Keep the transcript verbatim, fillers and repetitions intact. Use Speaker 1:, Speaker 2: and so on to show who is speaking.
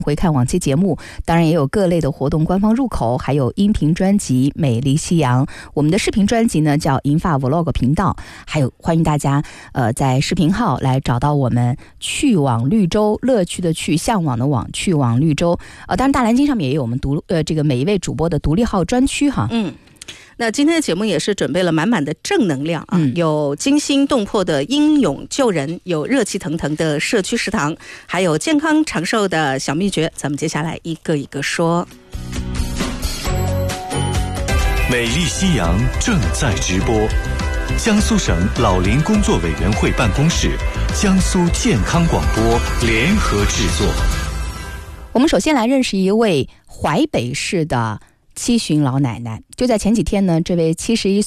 Speaker 1: 回看往期节目，当然也有各类的活动官方入口，还有音频专辑《美丽夕阳》。我们的视频专辑呢叫银发 Vlog 频道，还有欢迎大家呃在视频号来找到我们去往绿洲，乐趣的去，向往的往，去往绿洲。呃，当然大蓝鲸上面也有我们独呃这个每一位主播的独立号专区哈。
Speaker 2: 嗯。那今天的节目也是准备了满满的正能量啊，嗯、有惊心动魄的英勇救人，有热气腾腾的社区食堂，还有健康长寿的小秘诀，咱们接下来一个一个说。
Speaker 3: 美丽夕阳正在直播，江苏省老龄工作委员会办公室、江苏健康广播联合制作。
Speaker 1: 我们首先来认识一位淮北市的七旬老奶奶。就在前几天呢，这位七十一